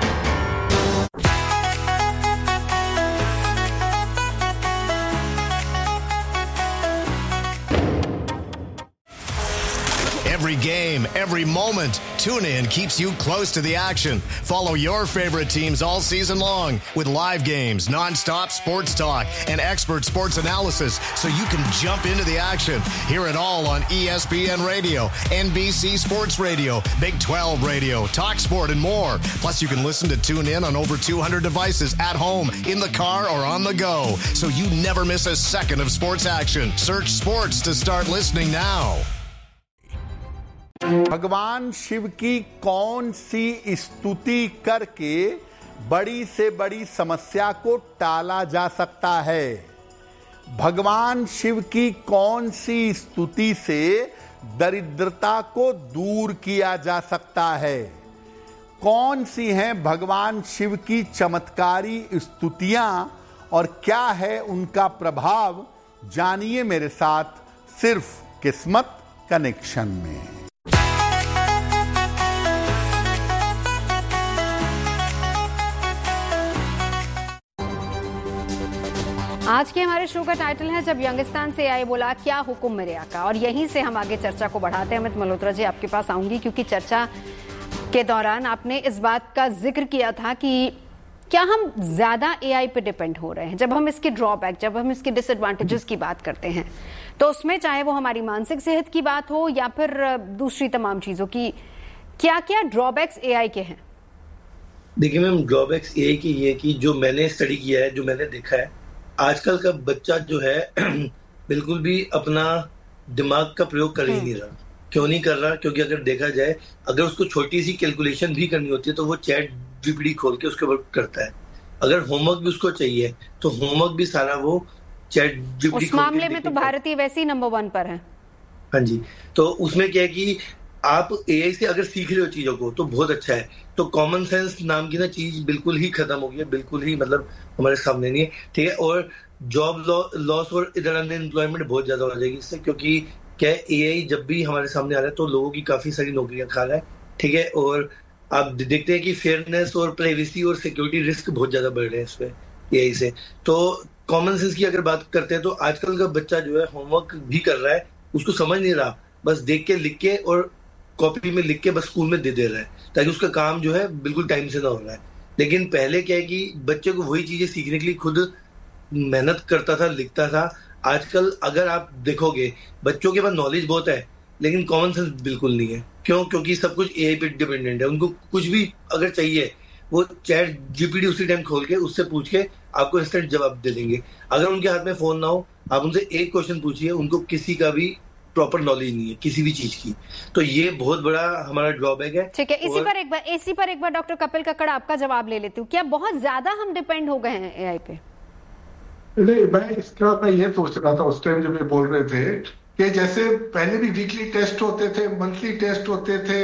Every game, every moment, TuneIn keeps you close to the action. Follow your favorite teams all season long with live games, non-stop sports talk, and expert sports analysis so you can jump into the action. Hear it all on E S P N Radio, N B C Sports Radio, Big twelve Radio, Talk Sport, and more. Plus, you can listen to TuneIn on over two hundred devices at home, in the car, or on the go, so you never miss a second of sports action. Search sports to start listening now. भगवान शिव की कौन सी स्तुति करके बड़ी से बड़ी समस्या को टाला जा सकता है? भगवान शिव की कौन सी स्तुति से दरिद्रता को दूर किया जा सकता है? कौन सी हैं भगवान शिव की चमत्कारी स्तुतियां और क्या है उनका प्रभाव? जानिए मेरे साथ सिर्फ किस्मत कनेक्शन में। आज के हमारे शो का टाइटल है जब यंगिस्तान से आए बोला क्या हुक्म मेरे आका, और यहीं से हम आगे चर्चा को बढ़ाते हैं। अमित मल्होत्रा जी, आपके पास आऊंगी क्योंकि चर्चा के दौरान आपने इस बात का जिक्र किया था कि क्या हम ज्यादा एआई पे डिपेंड हो रहे हैं। जब हम इसके ड्रॉबैक, जब हम इसके डिसएडवांटेजेस की बात करते हैं तो उसमें चाहे वो हमारी मानसिक सेहत की बात हो या फिर दूसरी तमाम चीजों की, क्या क्या ड्रॉबैक्स एआई के हैं? देखिए मैम, ड्रॉबैक्स एआई की ये कि जो मैंने स्टडी किया है, जो मैंने देखा है, आजकल का बच्चा जो है बिल्कुल भी अपना दिमाग का प्रयोग कर ही नहीं रहा। क्यों नहीं कर रहा? क्योंकि अगर देखा जाए, अगर उसको छोटी सी कैलकुलेशन भी करनी होती है तो वो चैट जीपीटी खोल के उसके ऊपर करता है। अगर होमवर्क भी उसको चाहिए तो होमवर्क भी सारा वो चैट जीपीटी उस मामले में तो भारतीय वैसे ही नंबर वन पर है। हाँ जी, तो उसमें क्या है कि आप एआई से अगर सीख रहे हो चीजों को तो बहुत अच्छा है। तो कॉमन सेंस नाम की ना चीज बिल्कुल ही खत्म हो गई है, बिल्कुल ही मतलब हमारे सामने नहीं है, ठीक है। और जॉब लॉस और इधर अनएम्प्लॉयमेंट बहुत ज्यादा हो जाएगी इससे, क्योंकि क्या एआई जब भी हमारे सामने आ रहा है तो लोगों की काफी सारी नौकरियां खा रहा है, ठीक है। और आप देखते हैं कि फेयरनेस और प्राइवेसी और सिक्योरिटी रिस्क बहुत ज्यादा बढ़ रहे हैं इसमें एआई से। तो कॉमन सेंस की अगर बात करते हैं तो आजकल का बच्चा जो है होमवर्क भी कर रहा है, उसको समझ नहीं रहा, बस देख के लिख के और कॉपी में लिख के बस स्कूल में दे दे रहा है, ताकि उसका काम जो है बिल्कुल टाइम से ना हो रहा है। लेकिन पहले क्या है कि बच्चे को वही चीजें सीखने के लिए खुद मेहनत करता था, लिखता था। आजकल अगर आप देखोगे बच्चों के पास नॉलेज बहुत है लेकिन कॉमन सेंस बिल्कुल नहीं है। क्यों? क्योंकि सब कुछ एआई पे डिपेंडेंट है। उनको कुछ भी अगर चाहिए वो चैट जीपीटी उसी टाइम खोल के उससे पूछ के आपको इंस्टेंट जवाब दे देंगे। अगर उनके हाथ में फोन ना हो, आप उनसे एक क्वेश्चन पूछिए, उनको किसी का भी प्रॉपर नॉलेज नहीं है किसी भी चीज की। तो ये बहुत बड़ा हमारा ड्रॉबैक है। ठीक है, इसी पर एक बार इसी पर एक बार डॉक्टर कपिल कक्कड़ आपका जवाब ले लेती हूँ। क्या बहुत ज्यादा हम डिपेंड हो गए हैं एआई पे? नहीं, मैं इसका मैं ये सोच रहा था उस टाइम जब ये बोल रहे थे कि जैसे पहले भी वीकली टेस्ट होते थे, मंथली टेस्ट होते थे,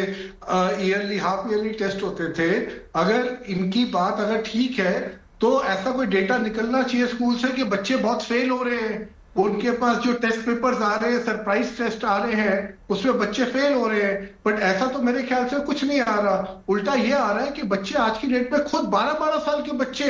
ईयरली हाफ ईयरली टेस्ट होते थे। अगर इनकी बात अगर ठीक है तो ऐसा कोई डेटा निकलना चाहिए स्कूल से कि बच्चे बहुत फेल हो रहे हैं, उनके पास जो टेस्ट पेपर्स आ रहे हैं, सरप्राइज टेस्ट आ रहे हैं, उसमें बच्चे फेल हो रहे हैं। बट ऐसा तो मेरे ख्याल से कुछ नहीं आ रहा। उल्टा ये आ रहा है कि बच्चे आज की डेट में खुद बारह बारह साल के बच्चे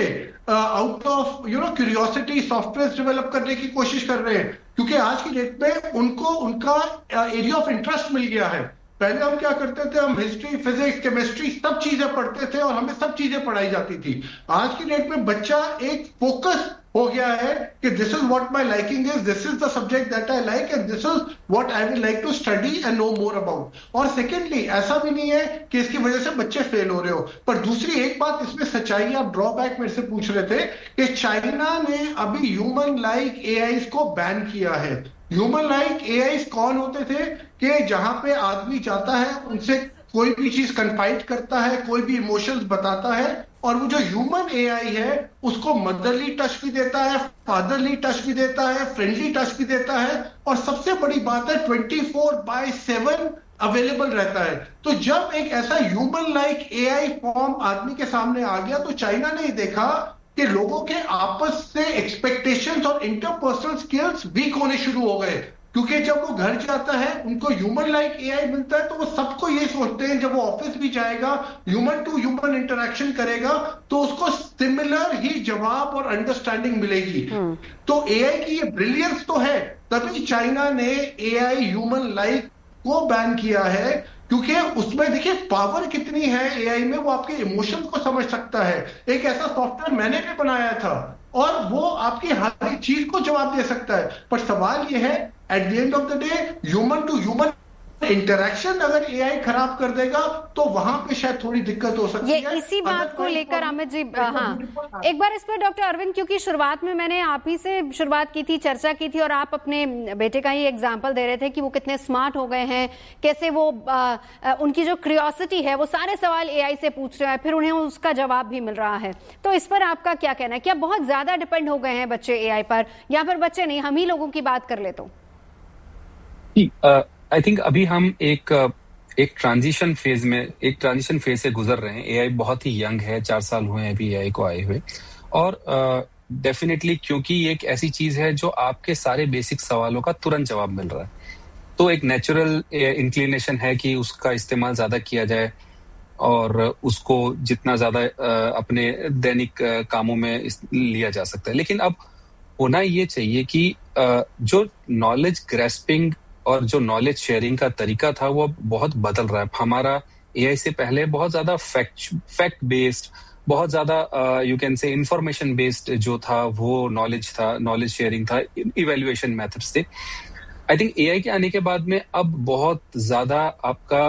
out of you know curiosity software develop करने की कोशिश कर रहे हैं, क्योंकि आज की डेट में उनको उनका एरिया ऑफ इंटरेस्ट मिल गया है। पहले हम क्या करते थे, हम हिस्ट्री, फिजिक्स, केमिस्ट्री सब चीजें पढ़ते थे और हमें सब चीजें पढ़ाई जाती थी। आज की डेट में बच्चा एक फोकस हो गया है कि this is what my liking is, this is the subject that I like and this is what I will like to study and no more about. और सेकेंडली ऐसा भी नहीं है कि इसकी वजह से बच्चे फेल हो रहे हो। पर दूसरी एक बात इसमें सच्चाई, आप ड्रॉबैक मेरे से पूछ रहे थे कि चाइना ने अभी ह्यूमन लाइक एआई को बैन किया है। ह्यूमन लाइक एआई कौन होते थे कि जहां पे आदमी जाता है, उनसे कोई भी चीज कन्फाइड करता है, कोई भी इमोशंस बताता है, और वो जो ह्यूमन एआई है उसको मदरली टच भी देता है, फादरली टच भी देता है, फ्रेंडली टच भी देता है, और सबसे बड़ी बात है twenty four by seven available रहता है। तो जब एक ऐसा ह्यूमन लाइक एआई फॉर्म आदमी के सामने आ गया तो चाइना ने देखा कि लोगों के आपस से एक्सपेक्टेशंस और इंटरपर्सनल स्किल्स वीक होने शुरू हो गए, क्योंकि जब वो घर जाता है उनको ह्यूमन लाइक एआई मिलता है तो वो सबको ये सोचते हैं जब वो ऑफिस भी जाएगा, ह्यूमन टू ह्यूमन इंटरेक्शन करेगा तो उसको सिमिलर ही जवाब और अंडरस्टैंडिंग मिलेगी। तो एआई की ये ब्रिलियंस तो है, तभी चाइना ने एआई ह्यूमन लाइक को बैन किया है, क्योंकि उसमें देखिए पावर कितनी है एआई में, वो आपके इमोशंस को समझ सकता है। एक ऐसा सॉफ्टवेयर मैंने भी बनाया था और वो आपकी हर एक चीज को जवाब दे सकता है। पर सवाल ये है, at the end of the day human to human interaction अगर एआई खराब कर देगा तो वहां पे शायद थोड़ी दिक्कत हो सकती ये है। इसी बात को लेकर अमित जी, हाँ एक बार इस पर डॉक्टर अरविंद, क्योंकि शुरुआत में मैंने आप ही से शुरुआत की थी, चर्चा की थी, और आप अपने बेटे का ही एग्जांपल दे रहे थे कि वो कितने स्मार्ट हो गए हैं, कैसे वो आ, उनकी जो क्यूरियोसिटी है वो सारे सवाल एआई से पूछ रहे हैं, फिर उन्हें उसका जवाब भी मिल रहा है। तो इस पर आपका क्या कहना है? क्या बहुत ज्यादा डिपेंड हो गए हैं बच्चे एआई पर, या फिर बच्चे नहीं हम ही लोगों की बात कर ले? तो आई थिंक अभी हम एक एक ट्रांजिशन फेज में एक ट्रांजिशन फेज से गुजर रहे हैं। एआई बहुत ही यंग है, चार साल हुए हैं अभी एआई को आए हुए, और डेफिनेटली uh, क्योंकि ये एक ऐसी चीज है जो आपके सारे बेसिक सवालों का तुरंत जवाब मिल रहा है, तो एक नेचुरल इंक्लिनेशन है कि उसका इस्तेमाल ज्यादा किया जाए और उसको जितना ज्यादा uh, अपने दैनिक uh, कामों में लिया जा सकता है। लेकिन अब होना ये चाहिए कि uh, जो नॉलेज ग्रेस्पिंग और जो नॉलेज शेयरिंग का तरीका था वो बहुत बदल रहा है। हमारा एआई से पहले बहुत ज्यादा फैक्ट फैक्ट बेस्ड, बहुत ज्यादा you can say information based जो था वो नॉलेज था, नॉलेज शेयरिंग था, इवैल्यूएशन मेथड्स थे। आई थिंक एआई के आने के बाद में अब बहुत ज्यादा आपका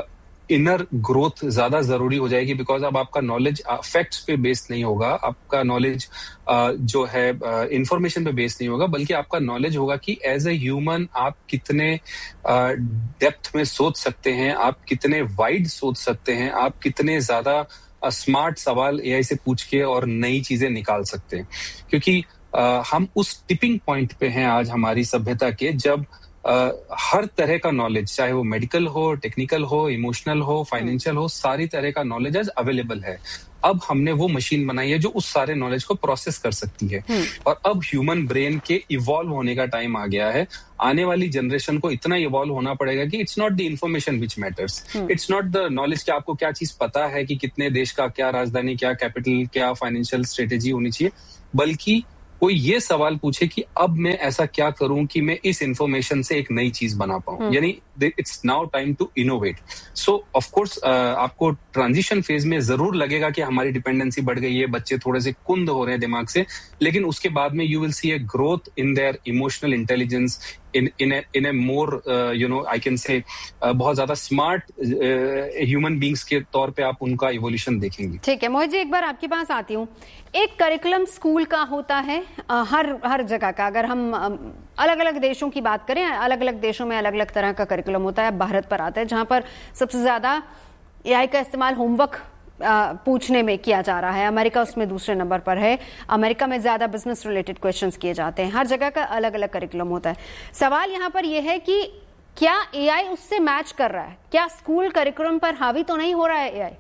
इनर ग्रोथ ज्यादा जरूरी हो जाएगी, बिकॉज अब आपका नॉलेज फैक्ट्स पे बेस्ड नहीं होगा, आपका नॉलेज जो है इंफॉर्मेशन पे बेस्ड नहीं होगा, बल्कि आपका नॉलेज होगा कि एज ए ह्यूमन आप कितने डेप्थ में सोच सकते हैं, आप कितने वाइड सोच सकते हैं, आप कितने ज्यादा स्मार्ट सवाल एआई से पूछ के और नई चीजें निकाल सकते हैं। क्योंकि uh, हम उस टिपिंग पॉइंट पे हैं आज हमारी सभ्यता के, जब Uh, हर तरह का नॉलेज, चाहे वो मेडिकल हो, टेक्निकल हो, इमोशनल हो, फाइनेंशियल हो, सारी तरह का नॉलेज आज अवेलेबल है। अब हमने वो मशीन बनाई है जो उस सारे नॉलेज को प्रोसेस कर सकती है, और अब ह्यूमन ब्रेन के इवॉल्व होने का टाइम आ गया है। आने वाली जनरेशन को इतना इवॉल्व होना पड़ेगा कि it's not the information which matters, it's not the knowledge कि आपको क्या चीज पता है कि कितने देश का क्या राजधानी, क्या कैपिटल, क्या फाइनेंशियल स्ट्रेटेजी होनी चाहिए, बल्कि कोई ये सवाल पूछे कि अब मैं ऐसा क्या करूं कि मैं इस इंफॉर्मेशन से एक नई चीज बना पाऊं। यानी it's now time to innovate. So of course आपको ट्रांजिशन फेज में जरूर लगेगा कि हमारी डिपेंडेंसी बढ़ गई है, बच्चे थोड़े से कुंद हो रहे हैं दिमाग से, लेकिन उसके बाद में you will see a growth in their emotional intelligence, in in a in a more uh, you know I can say uh, बहुत ज्यादा स्मार्ट ह्यूमन बींग्स के तौर पे आप उनका इवोल्यूशन देखेंगे। ठीक है मोहित जी, एक बार आपके पास आती हूँ। एक करिकुलम स्कूल का होता है आ, हर हर जगह का। अगर हम अलग अलग देशों की बात करें, अलग अलग देशों में अलग अलग तरह का करिकुलम होता है। भारत पर आता है जहां पर सबसे ज्यादा एआई का इस्तेमाल होमवर्क पूछने में किया जा रहा है। अमेरिका उसमें दूसरे नंबर पर है। अमेरिका में ज्यादा बिजनेस रिलेटेड क्वेश्चंस किए जाते हैं। हर जगह का अलग अलग करिकुलम होता है। सवाल यहां पर यह है कि क्या एआई उससे मैच कर रहा है? क्या स्कूल करिकुलम पर हावी तो नहीं हो रहा है एआई?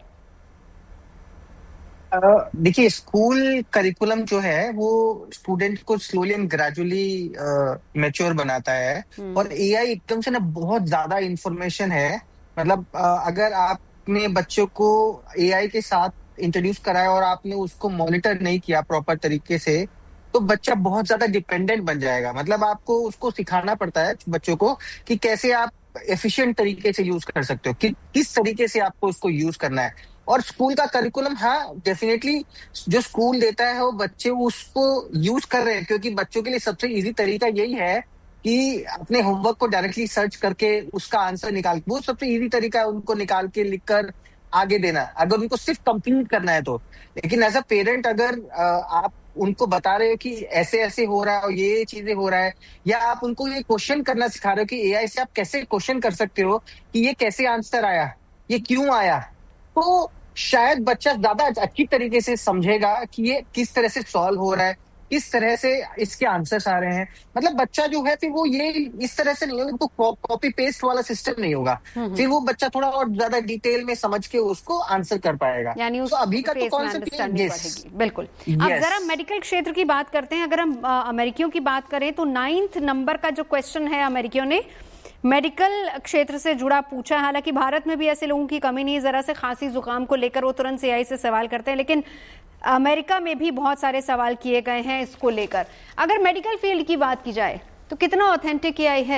देखिए, स्कूल करिकुलम जो है वो स्टूडेंट को स्लोली एंड ग्रेजुअली मैच्योर बनाता है, और एआई एकदम से ना बहुत ज्यादा इंफॉर्मेशन है। मतलब अगर आपने बच्चों को एआई के साथ इंट्रोड्यूस कराया और आपने उसको मॉनिटर नहीं किया प्रॉपर तरीके से, तो बच्चा बहुत ज्यादा डिपेंडेंट बन जाएगा। मतलब आपको उसको सिखाना पड़ता है बच्चों को कि कैसे आप एफिशिएंट तरीके से यूज कर सकते हो, कि किस तरीके से आपको उसको यूज करना है। और स्कूल का करिकुलम, हाँ डेफिनेटली जो स्कूल देता है वो बच्चे उसको यूज कर रहे हैं, क्योंकि बच्चों के लिए सबसे इजी तरीका यही है कि अपने होमवर्क को डायरेक्टली सर्च करके उसका आंसर निकाल, वो सबसे इजी तरीका है उनको निकाल के लिख कर आगे देना, अगर उनको सिर्फ कंप्लीट करना है तो। लेकिन एज अ पेरेंट अगर आप उनको बता रहे हो कि ऐसे ऐसे हो रहा है और ये चीजें हो रहा है, या आप उनको ये क्वेश्चन करना सिखा रहे हो कि एआई से आप कैसे क्वेश्चन कर सकते हो कि ये कैसे आंसर आया, ये क्यों आया, तो शायद बच्चा ज्यादा अच्छी तरीके से समझेगा कि ये किस तरह से सॉल्व हो रहा है, किस तरह से इसके आंसर्स आ रहे हैं। मतलब बच्चा जो है फिर वो ये इस तरह से नहीं होगा, तो कॉपी पेस्ट वाला सिस्टम नहीं होगा, फिर वो बच्चा थोड़ा और ज्यादा डिटेल में समझ के उसको आंसर कर पाएगा। यानी तो अभी का तो कॉन्सेप्ट बिल्कुल। अब जरा मेडिकल क्षेत्र की बात करते हैं। अगर हम अमेरिकियों की बात करें तो नाइन्थ नंबर का जो क्वेश्चन है अमेरिकियों ने मेडिकल क्षेत्र से जुड़ा पूछा। हालांकि भारत में भी ऐसे लोगों की कमी नहीं है, जरा से खांसी जुकाम को लेकर वो तुरंत से एआई से सवाल करते हैं, लेकिन अमेरिका में भी बहुत सारे सवाल किए गए हैं इसको लेकर। अगर मेडिकल फील्ड की बात की जाए तो कितना ऑथेंटिक एआई है?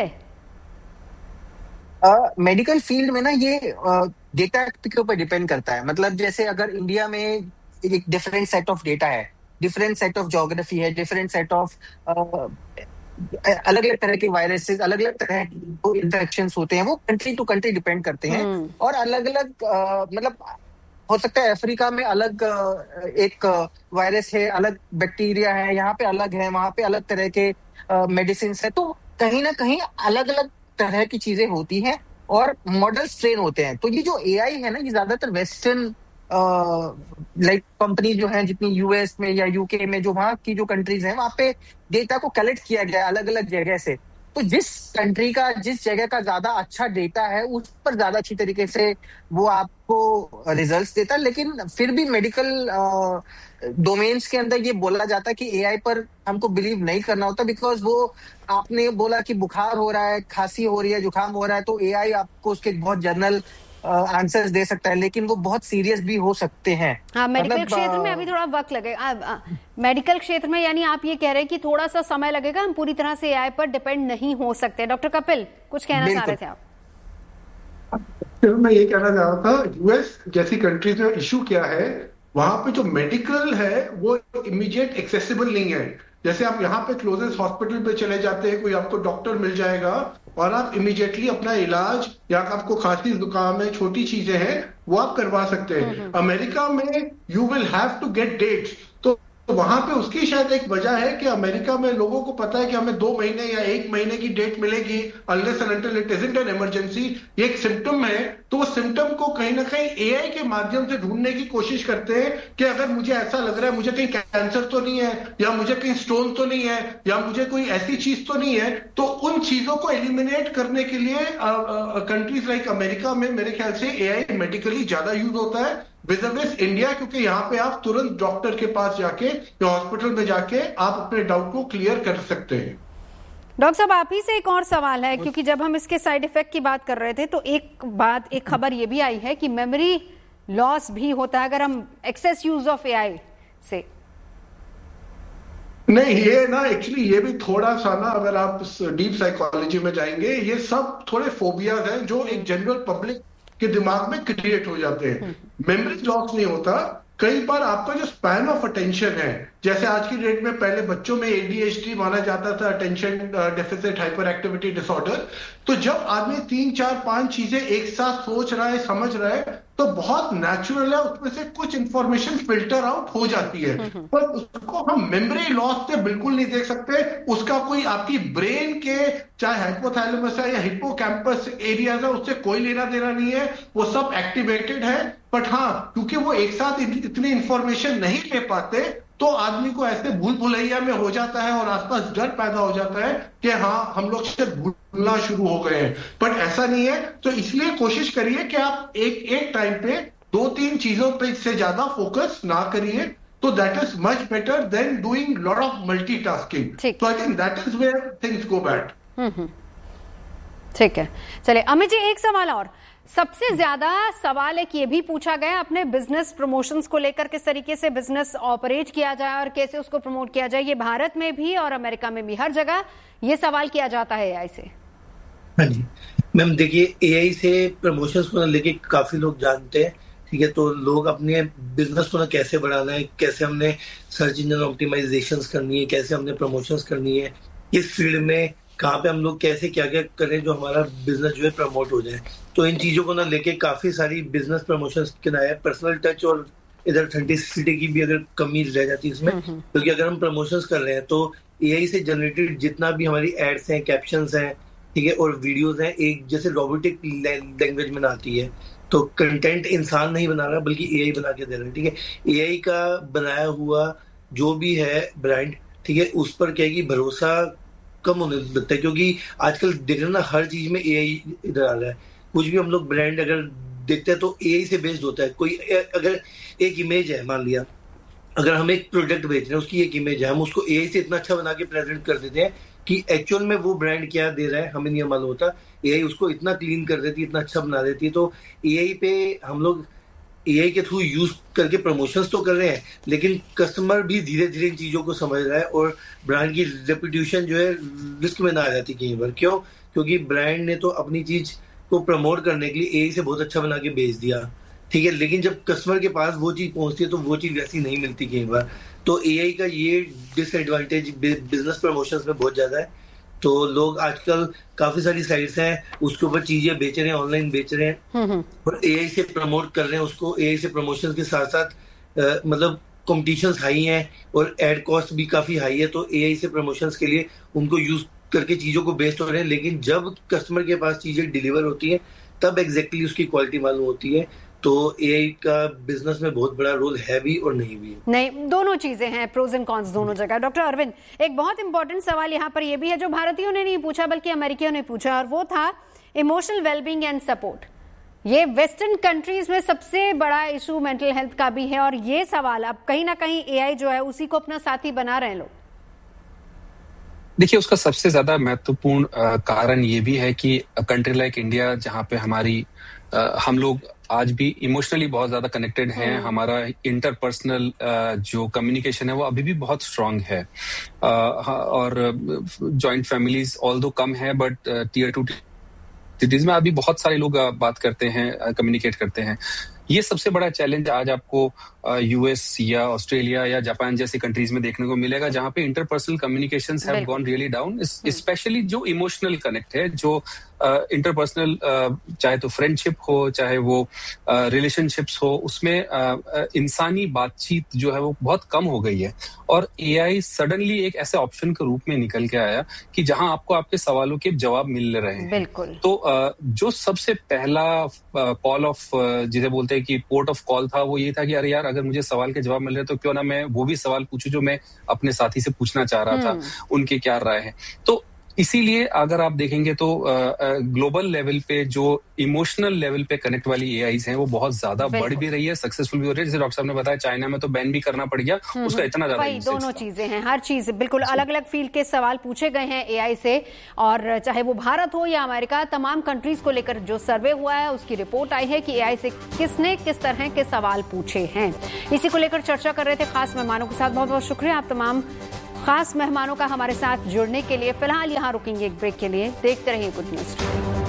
मेडिकल uh, फील्ड में ना ये डेटा uh, के ऊपर डिपेंड करता है। मतलब जैसे अगर इंडिया में एक डिफरेंट सेट ऑफ डेटा है, डिफरेंट सेट ऑफ ज्योग्राफी है, डिफरेंट सेट ऑफ अलग अलग तरह के वायरसेस, अलग अलग तरह के इंफेक्शंस होते हैं, वो कंट्री टू कंट्री डिपेंड करते हैं। और अलग अलग मतलब हो सकता है अफ्रीका में अलग एक वायरस है, अलग बैक्टीरिया है, यहाँ पे अलग है, वहां पे अलग तरह के मेडिसिन है। तो कहीं ना कहीं अलग अलग तरह की चीजें होती हैं और मॉडल स्ट्रेन होते हैं। तो ये जो एआई है ना, ये ज्यादातर वेस्टर्न लाइक कंपनी जो है, जितनी यूएस में या यूके में, जो वहां की जो कंट्रीज हैं, वहां पे डेटा को कलेक्ट किया गया है अलग अलग जगह से। तो जिस कंट्री का, जिस जगह का ज्यादा अच्छा डेटा है, उस पर ज्यादा अच्छी तरीके से वो आपको रिजल्ट्स देता है। लेकिन फिर भी मेडिकल डोमेन्स के अंदर ये बोला जाता है कि एआई पर हमको बिलीव नहीं करना होता, बिकॉज वो आपने बोला कि बुखार हो रहा है, खांसी हो रही है, जुकाम हो रहा है, तो एआई आपको उसके बहुत जनरल आंसर्स दे सकता है, लेकिन वो बहुत सीरियस भी हो सकते हैं। हाँ, मेडिकल क्षेत्र में अभी थोड़ा वक्त लगेगा। मेडिकल क्षेत्र में यानी आप ये कह रहे हैं कि थोड़ा सा समय लगेगा, हम पूरी तरह से एआई पर डिपेंड नहीं हो सकते। डॉक्टर कपिल, कुछ कहना चाह रहे थे आप? मैं ये कहना चाह रहा था, यूएस जैसी कंट्रीज में इशू क्या है, वहां पे जो मेडिकल है वो इमीडिएट एक्सेसिबल नहीं है। जैसे आप यहाँ पे क्लोजेस्ट हॉस्पिटल पे चले जाते हैं, कोई आपको डॉक्टर मिल जाएगा, और आप इमीडिएटली अपना इलाज या आपको खांसी जुकाम है, छोटी चीजें हैं, वो आप करवा सकते हैं। अमेरिका में you will have to get dates, तो तो वहां पे उसकी शायद एक वजह है कि अमेरिका में लोगों को पता है कि हमें दो महीने या एक महीने की डेट मिलेगी, unless and until it isn't an emergency. ये एक सिम्टम है, तो वो सिम्टम को कहीं ना कहीं एआई के माध्यम से ढूंढने की कोशिश करते हैं कि अगर मुझे ऐसा लग रहा है मुझे कहीं कैंसर तो नहीं है, या मुझे कहीं स्टोन तो नहीं है, या मुझे कोई ऐसी चीज तो नहीं है, तो उन चीजों को एलिमिनेट करने के लिए कंट्रीज लाइक अमेरिका में मेरे ख्याल से एआई मेडिकली ज्यादा यूज होता है विज़ इंडिया, क्योंकि यहाँ पे आप तुरंत डॉक्टर के पास जाके या हॉस्पिटल में जाके आप अपने डाउट को क्लियर कर सकते हैं। डॉक्टर साहब, आप ही से एक और सवाल है, क्योंकि जब हम इसके साइड इफेक्ट की बात कर रहे थे तो एक बात, एक खबर ये भी आई है कि मेमोरी लॉस भी होता है अगर हम एक्सेस यूज ऑफ एआई से। नहीं, ये ना एक्चुअली ये भी थोड़ा सा ना, अगर आप डीप साइकोलॉजी में जाएंगे, ये सब थोड़े फोबियाज हैं जो एक जनरल पब्लिक के दिमाग में क्रिएट हो जाते हैं। मेमोरी लॉस नहीं होता, कई बार आपका जो स्पैन ऑफ अटेंशन है, जैसे आज की डेट में, पहले बच्चों में एडीएचडी माना जाता था, attention deficit hyper activity disorder, तो जब आदमी तीन चार पांच चीजें एक साथ सोच रहा है, समझ रहा है, तो बहुत नेचुरल है उसमें से कुछ इंफॉर्मेशन फिल्टर आउट हो जाती है, पर उसको हम मेमोरी लॉस से बिल्कुल नहीं देख सकते। उसका कोई आपकी ब्रेन के चाहे हाइपोथैलेमस है या हिप्पोकैम्पस एरियाज है, उससे कोई लेना देना नहीं है, वो सब एक्टिवेटेड है। बट हाँ, क्योंकि वो एक साथ इतनी इंफॉर्मेशन नहीं ले पाते, तो आदमी को ऐसे भूल भुलैया में हो जाता है और आसपास डर पैदा हो जाता है कि हाँ, हम लोग शायद भूलना शुरू हो गए हैं, बट ऐसा नहीं है। तो इसलिए कोशिश करिए कि आप एक एक टाइम पे दो तीन चीजों पे से ज्यादा फोकस ना करिए, तो that is much better than doing lot of multitasking. So I think that is where things go bad. ठीक है, चलिए अमित जी, एक सवाल और। सबसे ज्यादा सवाल एक ये भी पूछा गया अपने बिजनेस प्रमोशंस को लेकर, किस तरीके से बिजनेस ऑपरेट किया जाए और कैसे उसको प्रमोट किया जाए। ये भारत में भी और अमेरिका में भी हर जगह ये सवाल किया जाता है एआई से। हाँ जी मैम, देखिए एआई से प्रमोशंस को लेके काफी लोग जानते हैं, ठीक है, तो लोग अपने बिजनेस को ना कैसे बढ़ाना है, कैसे हमने सर्च इंजन ऑप्टिमाइजेशन करनी है, कैसे हमने प्रमोशंस करनी है, इस फील्ड में कहाँ पे हम लोग कैसे क्या क्या करें जो हमारा बिजनेस जो है प्रमोट हो जाए। तो इन चीजों को ना लेके काफी सारी बिजनेस प्रमोशंस के ना है, पर्सनल टच और इधर ऑथेंटिसिटी की भी अगर कमी रह जाती है इसमें, क्योंकि अगर हम प्रमोशंस कर रहे हैं तो एआई से जनरेटेड जितना भी हमारी एड्स हैं, कैप्शंस हैं, ठीक है, और वीडियोस हैं, एक जैसे रोबोटिक लैंग्वेज में आती है, तो कंटेंट इंसान नहीं बना रहा बल्कि एआई बना के दे रहा है, ठीक है। एआई का बनाया हुआ जो भी है ब्रांड, ठीक है, उस पर क्या है कि भरोसा कम होने लगता है, क्योंकि आजकल देख रहे ना हर चीज में एआई इधर आ रहा है। कुछ भी हम लोग ब्रांड अगर देखते हैं तो एआई से बेस्ड होता है। कोई अगर एक इमेज है, मान लिया अगर हम एक प्रोडक्ट बेच रहे हैं, उसकी एक इमेज है, हम उसको एआई से इतना अच्छा बना के प्रेजेंट कर देते हैं कि एक्चुअल में वो ब्रांड क्या दे रहा है हमें नहीं मालूम होता। एआई उसको इतना क्लीन कर देती है, इतना अच्छा बना देती है। तो एआई पे हम लोग एआई के थ्रू यूज करके प्रमोशंस तो कर रहे हैं, लेकिन कस्टमर भी धीरे धीरे इन चीजों को समझ रहा है और ब्रांड की रेपुटेशन जो है रिस्क में ना आ जाती कई बार। क्यों? क्योंकि ब्रांड ने तो अपनी चीज को प्रमोट करने के लिए एआई से बहुत अच्छा बना के बेच दिया, ठीक है, लेकिन जब कस्टमर के पास वो चीज पहुंचती है तो वो चीज वैसी नहीं मिलती कई बार। तो एआई का ये डिसएडवांटेज बिजनेस प्रमोशंस में बहुत ज्यादा है। तो लोग आजकल काफी सारी साइट्स हैं, उसके ऊपर चीजें बेच रहे हैं, ऑनलाइन बेच रहे हैं और एआई से प्रमोट कर रहे हैं उसको। एआई से प्रमोशन के साथ साथ आ, मतलब कॉम्पिटिशन्स हाई हैं और एड कॉस्ट भी काफी हाई है। तो एआई से प्रमोशंस के लिए उनको यूज करके चीजों को बेच हो रहे हैं, लेकिन जब कस्टमर के पास चीजें डिलीवर होती हैं तब एग्जैक्टली उसकी क्वालिटी मालूम होती है। तो एआई का बिजनेस में बहुत बड़ा रोल है भी और नहीं भी। नहीं, दोनों चीजें हैं, प्रोज एंड कॉन्स दोनों जगह। डॉक्टर अरविंद, एक बहुत इंपॉर्टेंट सवाल यहाँ पर ये भी है जो भारतीयों ने नहीं पूछा बल्कि अमेरिकियों ने पूछा, और वो था इमोशनल वेलबींग एंड सपोर्ट। ये वेस्टर्न कंट्रीज में सबसे बड़ा इशू मेंटल हेल्थ का भी है, और ये सवाल अब कहीं ना कहीं एआई जो है उसी को अपना साथी बना रहे हैं लोग। देखिए, उसका सबसे ज्यादा महत्वपूर्ण कारण ये भी है कि कंट्री लाइक इंडिया, जहाँ पे हमारी आ, हम लोग आज भी इमोशनली बहुत ज्यादा कनेक्टेड हैं, हमारा इंटरपर्सनल जो कम्युनिकेशन है वो अभी भी बहुत स्ट्रांग है, आ, और जॉइंट फैमिलीज ऑल्दो कम है, बट टीयर टू सिटीज में अभी बहुत सारे लोग बात करते हैं, कम्युनिकेट करते हैं। ये सबसे बड़ा चैलेंज आज आपको यूएस या ऑस्ट्रेलिया या जापान जैसी कंट्रीज में देखने को मिलेगा, जहां पे interpersonal communications have gone really down, specially जो इमोशनल कनेक्ट है, जो इंटरपर्सनल uh, चाहे तो फ्रेंडशिप हो, चाहे वो रिलेशनशिप्स uh, हो, उसमें uh, इंसानी बातचीत जो है वो बहुत कम हो गई है। और एआई सडनली एक ऐसे ऑप्शन के रूप में निकल के आया कि जहां आपको आपके सवालों के जवाब मिल रहे हैं। बिल्कुल। तो uh, जो सबसे पहला कॉल ऑफ जिसे बोलते हैं कि पोर्ट ऑफ कॉल था, वो ये था कि अरे यार, अगर मुझे सवाल के जवाब मिल रहे तो क्यों ना मैं वो भी सवाल पूछूं जो मैं अपने साथी से पूछना चाह रहा था, उनकी क्या राय है। तो इसीलिए अगर आप देखेंगे तो ग्लोबल लेवल पे जो इमोशनल लेवल पे कनेक्ट वाली एआईज हैं वो बहुत ज्यादा बढ़ भी रही है, सक्सेसफुल भी हो रही है। जैसे डॉक्टर साहब ने बताया, चाइना में तो बैन भी करना पड़ गया, उसका इतना ज्यादा वही दोनों चीजें हैं, हर चीज बिल्कुल अलग अलग फील्ड के सवाल पूछे गए हैं एआई से, और चाहे वो भारत हो या अमेरिका, तमाम कंट्रीज को लेकर जो सर्वे हुआ है उसकी रिपोर्ट आई है कि एआई से किसने किस तरह के सवाल पूछे हैं। इसी को लेकर चर्चा कर रहे थे खास मेहमानों के साथ। बहुत बहुत शुक्रिया आप तमाम खास मेहमानों का हमारे साथ जुड़ने के लिए। फिलहाल यहां रुकेंगे एक ब्रेक के लिए। देखते रहिए गुड न्यूज।